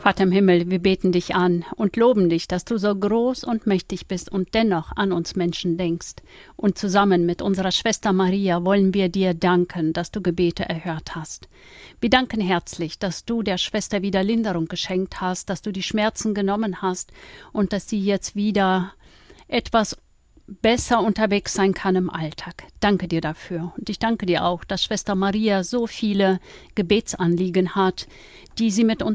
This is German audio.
Vater im Himmel, wir beten dich an und loben dich, dass du so groß und mächtig bist und dennoch an uns Menschen denkst. Und zusammen mit unserer Schwester Maria wollen wir dir danken, dass du Gebete erhört hast. Wir danken herzlich, dass du der Schwester wieder Linderung geschenkt hast, dass du die Schmerzen genommen hast und dass sie jetzt wieder etwas besser unterwegs sein kann im Alltag. Danke dir dafür. Und ich danke dir auch, dass Schwester Maria so viele Gebetsanliegen hat, die sie mit uns